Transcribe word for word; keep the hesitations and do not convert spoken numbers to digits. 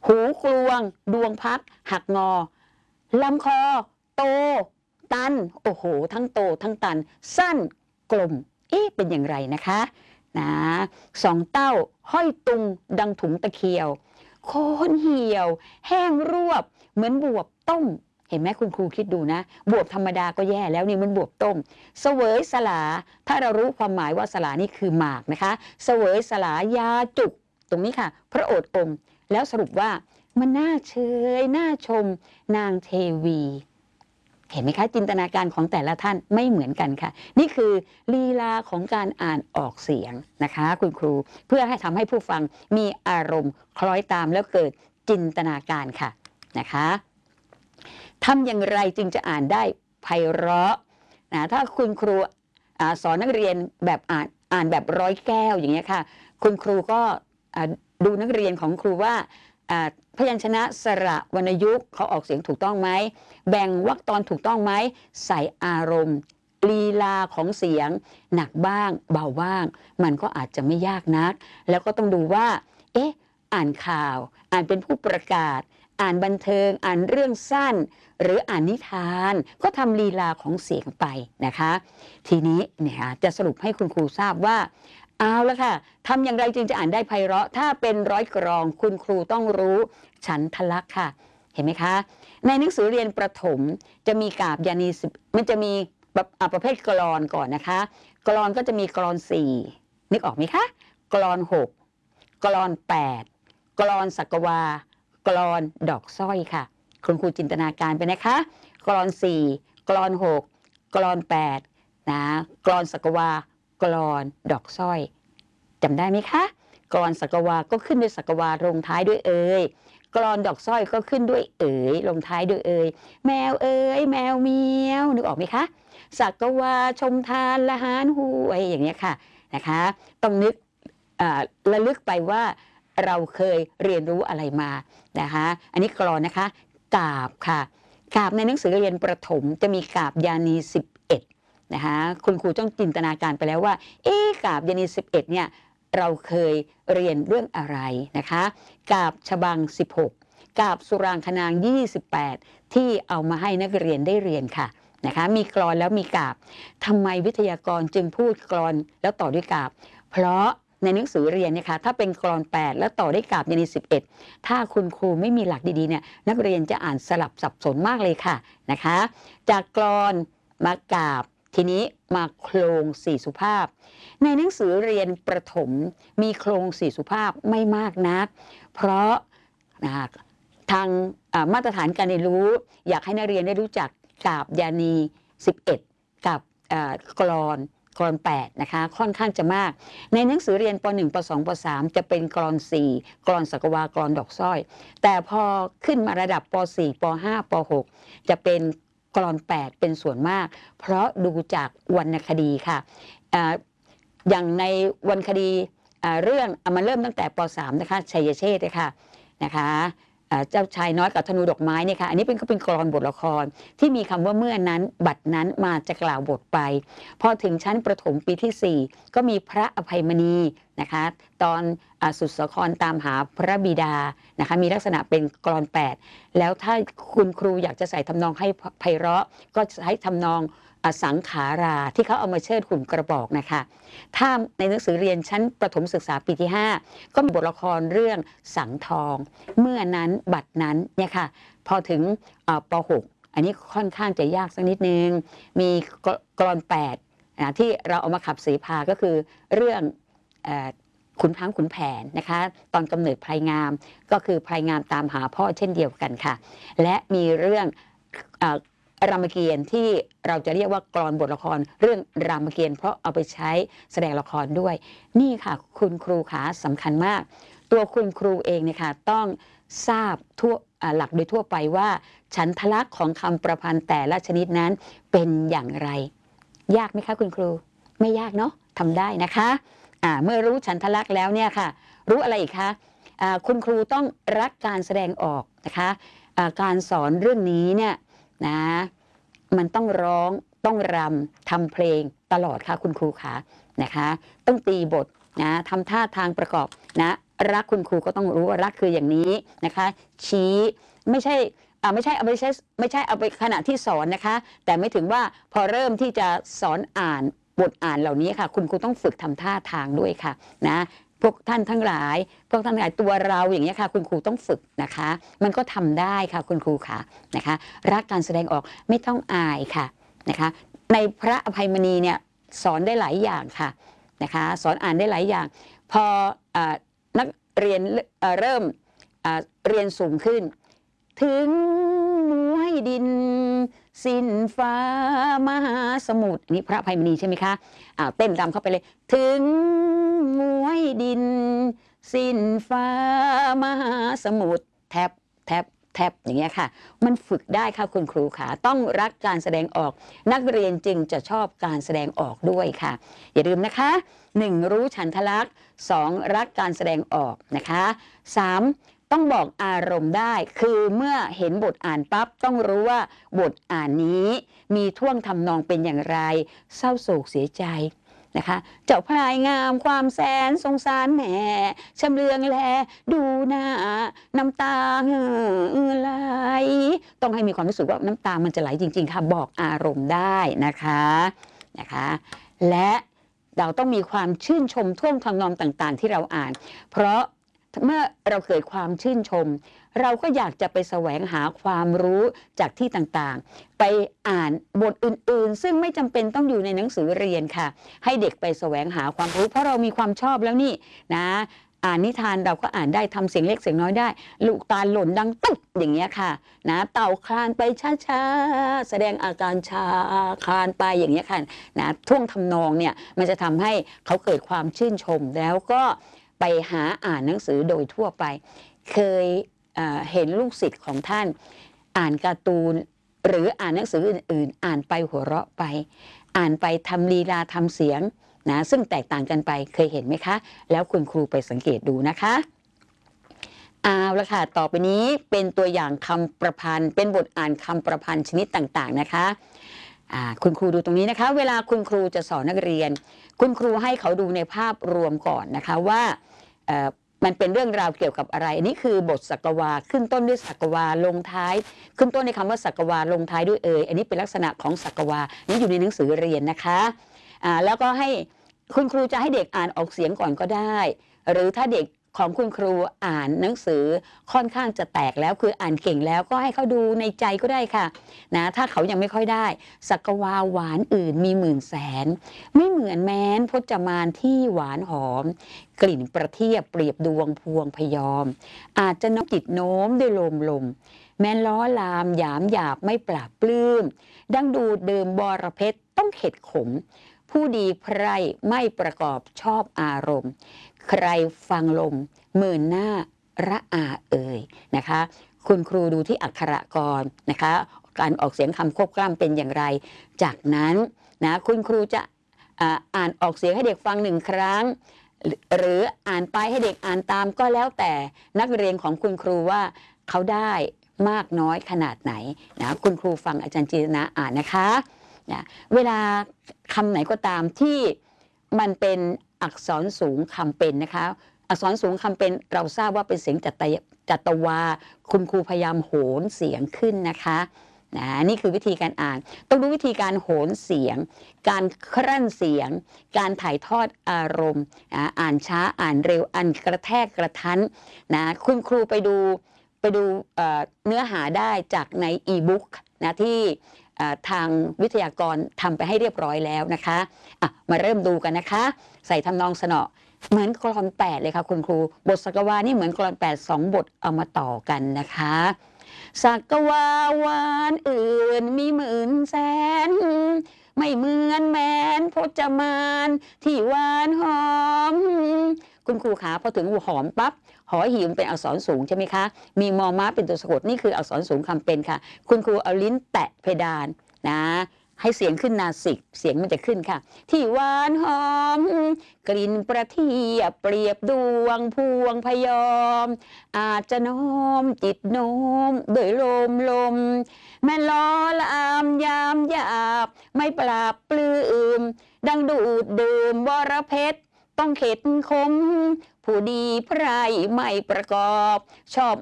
หูกลวงดวงพักหักงอลำคอโตตันโอ้โหทั้งโตทั้งตันสั้นกลมเอ๊ะเป็นอย่างไรนะคะนะสองเต้าห้อยตุงดังถุงตะเคียวโคนเหี่ยวแห้งรวบเหมือนบวบต้มเห็นไหมคุณครูคิดดูนะบวบธรรมดาก็แย่แล้วนี่มันบวบต้มเสวยสลาถ้าเรารู้ความหมายว่าสลานี่คือหมากนะคะเสวยสลายาจุกตรงนี้ค่ะพระโอษฐ์อมแล้วสรุปว่ามันน่าเชยน่าชมนางเทวีเห็นไหมคะจินตนาการของแต่ละท่านไม่เหมือนกันค่ะนี่คือลีลาของการอ่านออกเสียงนะคะคุณครูเพื่อให้ทำให้ผู้ฟังมีอารมณ์คล้อยตามแล้วเกิดจินตนาการค่ะนะคะทำอย่างไรจึงจะอ่านได้ไพเราะนะถ้าคุณครูสอนนักเรียนแบบอ่านอ่านแบบร้อยแก้วอย่างเงี้ยค่ะคุณครูก็ดูนักเรียนของครูว่าพยัญชนะสระวรรณยุกต์เขาออกเสียงถูกต้องไหมแบ่งวรรคตอนถูกต้องไหมใส่อารมณ์ลีลาของเสียงหนักบ้างเบาบ้างมันก็อาจจะไม่ยากนักแล้วก็ต้องดูว่าเอ๊ะอ่านข่าวอ่านเป็นผู้ประกาศอ่านบันเทิงอ่านเรื่องสั้นหรืออ่านนิทานก็ทำลีลาของเสียงไปนะคะทีนี้เนี่ยจะสรุปให้คุณครูทราบว่าเอาละค่ะทำอย่างไรจึงจะอ่านได้ไพเราะถ้าเป็นร้อยกรองคุณครูต้องรู้ฉันทลักษณ์ค่ะเห็นไหมคะในหนังสือเรียนประถมจะมีกาบยานีมันจะมีประเภทกลอนก่อนนะคะกลอนก็จะมีกลอนสี่นึกออกไหมคะกลอนหกกลอนแปดกลอนสักวากลอนดอกสร้อยค่ะคุณครูจินตนาการไปนะคะกลอนสี่กลอนหกกลอนแปดนะกลอนสักวากลอนดอกสร้อยจำได้ไหมคะกลอนสักวาก็ขึ้นด้วยสักวาลงท้ายด้วยเอ่ยกลอนดอกสร้อยก็ขึ้นด้วยเอ๋ยลงท้ายด้วยเอ่ยแมวเอ๋ยแมวเมียวนึกออกไหมคะสักวาชมทานละหานหูอะไรอย่างเงี้ยค่ะนะคะต้องนึกระลึกไปว่าเราเคยเรียนรู้อะไรมานะคะอันนี้กลอนนะคะกาบค่ะกาบในหนังสือเรียนประถมจะมีกาบยานีสิบเอ็ดนะคะคุณครูต้องจินตนาการไปแล้วว่าเอ๊ะกาบยานีสิบเอ็ดเนี่ยเราเคยเรียนเรื่องอะไรนะคะกาบฉบังสิบหกกาบสุรางคนางยี่สิบแปดที่เอามาให้นักเรียนได้เรียนค่ะนะคะมีกลอนแล้วมีกาบทำไมวิทยากรจึงพูดกลอนแล้วต่อด้วยกาบเพราะในหนังสือเรียนเนี่ยค่ะถ้าเป็นกลอนแปดแล้วต่อด้วยกาบยานีสิบเอ็ดถ้าคุณครูไม่มีหลักดีๆเนี่ยนักเรียนจะอ่านสลับสับสนมากเลยค่ะนะคะจากกลอนมากาบทีนี้มาโครงสี่สุภาพในหนังสือเรียนประถมมีโครงสี่สุภาพไม่มากนักเพราะทางมาตรฐานการเรียนรู้อยากให้นักเรียนได้รู้จักกาบยานีสิบเอ็ดกับกลอนกลอนแปดนะคะค่อนข้างจะมากในหนังสือเรียนป หนึ่ง ป สอง ป สามจะเป็นกลอนสี่กลอนสักวากลอนดอกสร้อยแต่พอขึ้นมาระดับป สี่ ป ห้า ป หกจะเป็นกลอนแปดเป็นส่วนมากเพราะดูจากวรรณคดีค่ะอย่างในวรรณคดีเรื่องมันเริ่มตั้งแต่ป สามนะคะชัยเชษฐ์นะคะนะคะเจ้าชายน้อยกับธนูดอกไม้เนี่ยค่ะอันนี้เป็นก็เป็นกลอนบทละครที่มีคำว่าเมื่อนั้นบัดนั้นมาจะกล่าวบทไปพอถึงชั้นประถมปีที่สี่ก็มีพระอภัยมณีนะคะตอนสุดสาครตามหาพระบิดานะคะมีลักษณะเป็นกลอนแปดแล้วถ้าคุณครูอยากจะใส่ทำนองให้ไพเราะก็ใช้ทำนองสังขาราที่เขาเอามาเชิดหุ่นกระบอกนะคะถ้าในหนังสือเรียนชั้นประถมศึกษาปีที่ห้าก็มีบทละครเรื่องสังทองเมื่อนั้นบัดนั้นเนี่ยค่ะพอถึงป หกอันนี้ค่อนข้างจะยากสักนิดนึงมีกลอนแปดนะที่เราเอามาขับเสพาก็คือเรื่องขุนพังขุนแผนนะคะตอนกำเนิดพลายงามก็คือพลายงามตามหาพ่อเช่นเดียวกันค่ะและมีเรื่องรามเกียรติ์ที่เราจะเรียกว่ากลอนบทละครเรื่องรามเกียรติ์เพราะเอาไปใช้แสดงละครด้วยนี่ค่ะคุณครูขาสำคัญมากตัวคุณครูเองเนี่ยค่ะต้องทราบทั่วหลักโดยทั่วไปว่าฉันทลักษณ์ของคำประพันธ์แต่ละชนิดนั้นเป็นอย่างไรยากไหมคะคุณครูไม่ยากเนาะทำได้นะคะเมื่อรู้ฉันทลักษณ์แล้วเนี่ยค่ะรู้อะไรอีกคะคุณครูต้องรักการแสดงออกนะคะการสอนเรื่องนี้เนี่ยนะมันต้องร้องต้องรำทำเพลงตลอดค่ะคุณครูขานะคะต้องตีบทนะทำท่าทางประกอบนะรักคุณครูก็ต้องรู้ว่ารักคืออย่างนี้นะคะชี้ไม่ใช่อ่าไม่ใช่เอาไปใช้ไม่ใช่เอาไปขณะที่สอนนะคะแต่ไม่ถึงว่าพอเริ่มที่จะสอนอ่านบทอ่านเหล่านี้ค่ะคุณครูต้องฝึกทำท่าทางด้วยค่ะนะพวกท่านทั้งหลายพวกท่านทั้งหลายตัวเราอย่างนี้ค่ะคุณครูต้องฝึกนะคะมันก็ทำได้ค่ะคุณครูค่ะนะคะรักการแสดงออกไม่ต้องอายค่ะนะคะในพระอภัยมณีเนี่ยสอนได้หลายอย่างค่ะนะคะสอนอ่านได้หลายอย่างพออนักเรียนเริ่มเรียนสูงขึ้นถึงมวยดินสิ้นฟ้ามหาสมุทรนี่พระอภัยมณีใช่ไหมคะอ้าวเต้นรำเข้าไปเลยถึงมวยดินสิ้นฟ้ามหาสมุทรแทบแทบแทบอย่างเงี้ยค่ะมันฝึกได้ค่ะคุณครูค่ะต้องรักการแสดงออกนักเรียนจึงจะชอบการแสดงออกด้วยค่ะอย่าลืมนะคะหนึ่งรู้ฉันทลักษณ์สองรักการแสดงออกนะคะสามต้องบอกอารมณ์ได้คือเมื่อเห็นบทอ่านปั๊บต้องรู้ว่าบทอ่านนี้มีท่วงทำนองเป็นอย่างไรเศร้าโศกเสียใจนะคะเจ้าพลายงามความแสนสงสารแม่ชำเลืองแลดูหน้าน้ำตาไหลต้องให้มีความรู้สึกว่าน้ำตามันจะไหลจริงๆค่ะบอกอารมณ์ได้นะคะนะคะและเราต้องมีความชื่นชมท่วงทำนองต่างๆที่เราอ่านเพราะเมื่อเราเกิดความชื่นชมเราก็อยากจะไปแสวงหาความรู้จากที่ต่างๆไปอ่านบทอื่นๆซึ่งไม่จำเป็นต้องอยู่ในหนังสือเรียนค่ะให้เด็กไปแสวงหาความรู้เพราะเรามีความชอบแล้วนี่นะอ่านนิทานเราก็อ่านได้ทำเสียงเล็กเสียงน้อยได้ลูกตาหล่นดังตุ๊บอย่างเงี้ยค่ะนะเต่าคลานไปช้าๆแสดงอาการชาคลานไปอย่างเงี้ยค่ะนะท่วงทำนองเนี่ยมันจะทำให้เขาเกิดความชื่นชมแล้วก็ไปหาอ่านหนังสือโดยทั่วไปเคยเอ่อเห็นลูกศิษย์ของท่านอ่านการ์ตูนหรืออ่านหนังสืออื่นๆอ่านไปหัวเราะไปอ่านไปทำลีลาทำเสียงนะซึ่งแตกต่างกันไปเคยเห็นไหมคะแล้วคุณครูไปสังเกตดูนะคะเอาละค่ะต่อไปนี้เป็นตัวอย่างคำประพันธ์เป็นบทอ่านคำประพันธ์ชนิดต่างๆนะคะคุณครูดูตรงนี้นะคะเวลาคุณครูจะสอนนักเรียนคุณครูให้เขาดูในภาพรวมก่อนนะคะว่ามันเป็นเรื่องราวเกี่ยวกับอะไรอันนี้คือบทสักวาขึ้นต้นด้วยสักวาลงท้ายขึ้นต้นในคำว่าสักวาลงท้ายด้วยเอยอันนี้เป็นลักษณะของสักวานี่อยู่ในหนังสือเรียนนะคะอ่าแล้วก็ให้คุณครูจะให้เด็กอ่านออกเสียงก่อนก็ได้หรือถ้าเด็กของคุณครูอ่านหนังสือค่อนข้างจะแตกแล้วคืออ่านเก่งแล้วก็ให้เขาดูในใจก็ได้ค่ะนะถ้าเขายังไม่ค่อยได้สักวาหวานอื่นมีหมื่นแสนไม่เหมือนแม้นพจมานที่หวานหอมกลิ่นประเทียบเปรียบดวงพวงพยอมอาจจะน้อมจิตโน้มด้วยลมลมแม้นล้อลามหยามหยาบไม่ปราบปลื้มดังดูดเดิมบรเพชรต้องเข็ดขมผู้ดีไพร่ไม่ประกอบชอบอารมณ์ใครฟังลมหมื่นหน้าระอาเอ่ยนะคะคุณครูดูที่อักขระกรนะคะการออกเสียงคำควบกล้ำเป็นอย่างไรจากนั้นนะคุณครูจะอ่านออกเสียงให้เด็กฟังหนึ่งครั้งหรืออ่านไปให้เด็กอ่านตามก็แล้วแต่นักเรียนของคุณครูว่าเขาได้มากน้อยขนาดไหนนะคุณครูฟังอาจารย์จีนะอ่านนะคะนะเวลาคำไหนก็ตามที่มันเป็นอักษรสูงคำเป็นนะคะอักษรสูงคำเป็นเราทราบว่าเป็นเสียงจัตจัตวาคุณครูพยายามโหนเสียงขึ้นนะคะนะนี่คือวิธีการอ่านต้องรู้วิธีการโหนเสียงการครั่นเสียงการถ่ายทอดอารมณ์นะอ่านช้าอ่านเร็วอ่านกระแทกกระทันนะคุณครูไปดูไปดูเอ่อเนื้อหาได้จากในอีบุ๊กนะที่ทางวิทยากรทำไปให้เรียบร้อยแล้วนะคะะมาเริ่มดูกันนะคะใส่ทำนองสนอเหมือนกลอนแปดเลยค่ะคุณครูบทสักวานี่เหมือนกลอนแปดสองบทเอามาต่อกันนะคะสักวาหวานอื่นมีหมื่นแสนไม่เหมือนแม้นพจมานที่หวานหอมคุณครูขาพอถึงหอมปั๊บหอหีบเป็นอักษรสูงใช่ไหมคะมีมอม้าเป็นตัวสะกดนี่คืออักษรสูงคำเป็นค่ะคุณครูเอาลิ้นแตะเพดานนะให้เสียงขึ้นนาสิกเสียงมันจะขึ้นค่ะที่หวานหอมกลิ่นประเทียบเปรียบดวงพวงพยอมอาจจะน้อมจิตโน้มโดยลมลมแม่ล้อลามยามหยาบไม่ปราบปลื้มดังดูดดื่มบรเพชรต้องเข็ดคมผู้ดีไพรไม่ประกอบ ชอบ